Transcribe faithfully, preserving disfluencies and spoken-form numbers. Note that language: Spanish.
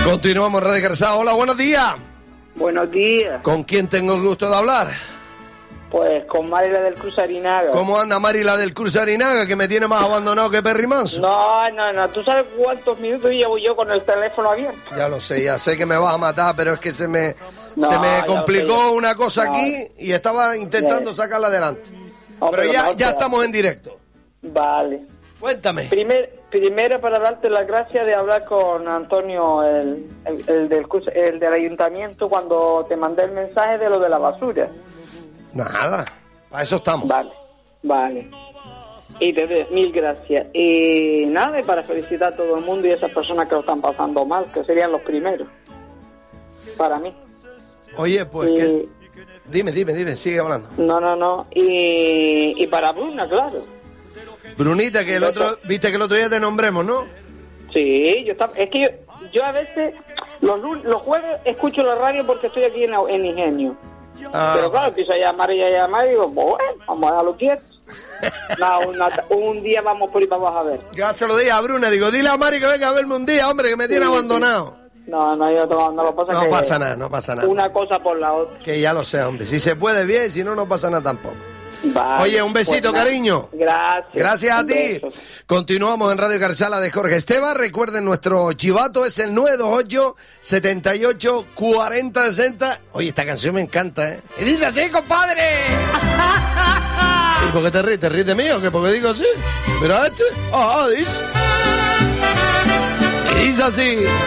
Continuamos, Radio Carcasa. Hola, buenos días. Buenos días. ¿Con quién tengo el gusto de hablar? Pues con Marila del Cruz Arinaga. ¿Cómo anda Marila del Cruz Arinaga, que me tiene más abandonado que Perry Manso? No, no, no. ¿Tú sabes cuántos minutos llevo yo con el teléfono abierto? Ya lo sé, ya sé que me vas a matar, pero es que se me, no, se me complicó una cosa no. aquí y estaba intentando ya. sacarla adelante. No, pero pero ya, ya te... estamos en directo. Vale. Cuéntame. Primer, primero para darte las gracias de hablar con Antonio, el, el, el, del, el del ayuntamiento, cuando te mandé el mensaje de lo de la basura. Nada, para eso estamos. Vale, vale. Y te doy mil gracias. Y nada, y para felicitar a todo el mundo y a esas personas que lo están pasando mal, que serían los primeros. Para mí. Oye, pues, y... ¿qué? Dime, dime, dime, sigue hablando. No, no, no. Y, y para Bruna, claro. Brunita, que el otro, viste que el otro día te nombremos, ¿no? Sí, yo estaba, es que yo, yo a veces, los los jueves escucho la radio porque estoy aquí en, en Ingenio. Ah, pero claro, empiezo a llamar y a llamar y digo, bueno, vamos a darlo quieto. No, una, un día vamos por ahí, vamos a ver. Ya se lo dije a Bruna, digo, dile a Mari que venga a verme un día, hombre, que me tiene sí, abandonado. Sí. No, no, yo no, no lo pasa No que pasa nada, no pasa nada. Una cosa por la otra. Que ya lo sé, hombre. Si se puede bien, si no, no pasa nada tampoco. Vale, oye, un besito, pues, cariño. Gracias. Gracias a un ti. beso. Continuamos en Radio Carcasa de Jorge Esteban. Recuerden, nuestro chivato es el nueve dos ocho, siete ocho, cuarenta sesenta. Oye, esta canción me encanta, ¿eh? Y dice así, compadre. ¿Y por qué te ríes? ¿Te ríes de mí o qué? ¿Por qué digo así? Mira este. Ah, dice. Y dice así.